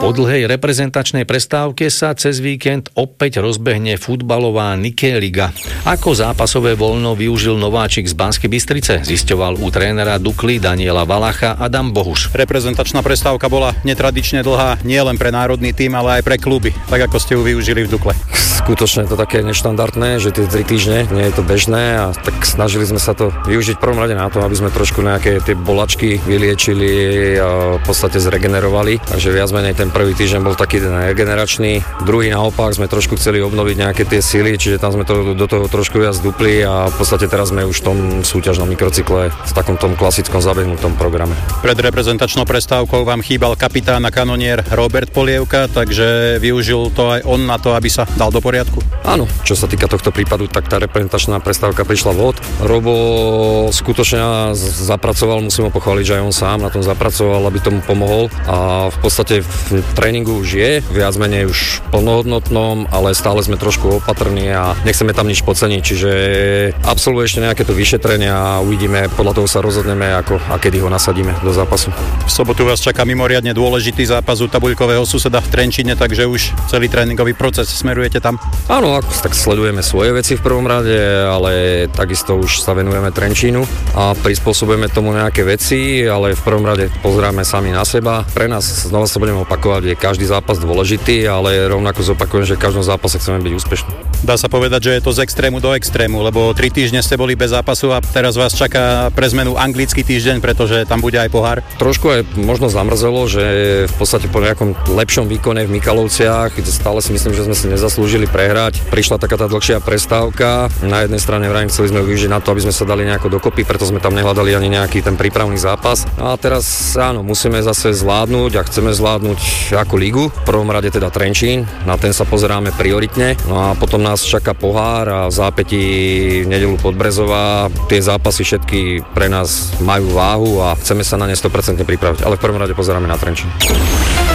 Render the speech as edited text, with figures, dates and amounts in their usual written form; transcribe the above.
Po dlhej reprezentačnej prestávke sa cez víkend opäť rozbehne futbalová Nike Liga. Ako zápasové voľno využil nováčik z Banskej Bystrice, zisťoval u trénera Dukly Daniela Valacha Adam Bohuš. Reprezentačná prestávka bola netradične dlhá nielen pre národný tím, ale aj pre kluby, tak ako ste ju využili v Dukle. Skutočne to také neštandardné, že tie 3 týždne nie je to bežné a tak snažili sme sa to využiť v prvom rade na to, aby sme trošku nejaké tie bolačky vyliečili a v podstate zregenerovali. Takže viac menej ten prvý týždeň bol taký regeneračný, druhý naopak sme trošku chceli obnoviť nejaké tie sily, čiže tam sme to do toho trošku viac dupli a v podstate teraz sme už v tom súťažnom mikrocykle v takom tom klasickom zabehnutom programe. Pred reprezentačnou prestávkou vám chýbal kapitán a kanonier Robert Polievka, takže využil to aj on na to, aby sa dal do poriadku? Áno, čo sa týka tohto prípadu, tak tá reprezentačná prestávka prišla vhod. Robo skutočne zapracoval, musím ho pochváliť, že aj on sám na tom zapracoval, aby tomu pomohol a v podstate v tréningu už je, viac menej už plnohodnotnom, ale stále sme trošku opatrní a nechceme tam nič podceniť, čiže absolvuje ešte nejaké to vyšetrenie a uvidíme, podľa toho sa rozhodneme, ako a kedy ho nasadíme do zápasu. V sobotu vás čaká mimoriadne dôležitý zápas u tabuľkového suseda v Trenčíne, takže už celý tréningový proces smerujete tam? Áno, tak sledujeme svoje veci v prvom rade, ale takisto už sa venujeme Trenčínu a prispôsobujeme tomu nejaké veci, ale v prvom rade pozeráme sami na seba. Pre nás, znova sa budeme opakovať, je každý zápas dôležitý, ale rovnako zopakujem, že v každom zápase chceme byť úspešní. Dá sa povedať, že je to z extrému do extrému, lebo 3 týždne ste boli bez zápasu a teraz vás čaká pre zmenu anglický týždeň, pretože tam bude aj pohár. Trošku aj možno zamrzelo, že v podstate po nejakom lepšom výkone v Mikalovciach, stále si myslím, že sme si nezaslúžili prehrať. Prišla taká tá dlhšia prestávka. Na jednej strane chceli sme využiť na to, aby sme sa dali nejako dokopy, preto sme tam nehľadali ani nejaký ten prípravný zápas. A teraz áno, musíme zase zvládnuť a chceme zvládnuť ako ligu. V prvom rade teda Trenčín, na ten sa pozeráme prioritne. No a potom nás čaká pohár a v zápätí v nedeľu Podbrezová. Tie zápasy všetky pre nás majú váhu a chceme sa na ne 100% pripraviť, ale v prvom rade pozeráme na Trenčín.